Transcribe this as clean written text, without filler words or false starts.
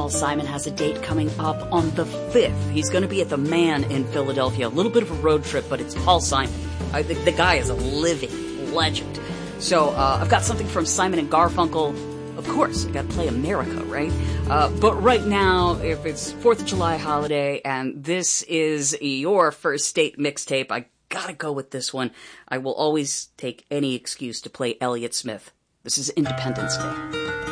Paul Simon has a date coming up on the 5th. He's going to be at the Man in Philadelphia. A little bit of a road trip, but it's Paul Simon. The guy is a living legend. So I've got something from Simon and Garfunkel. Of course, I got to play America, right? But right now, if it's 4th of July holiday and this is your first state mixtape, I gotta go with this one. I will always take any excuse to play Elliott Smith. This is Independence Day.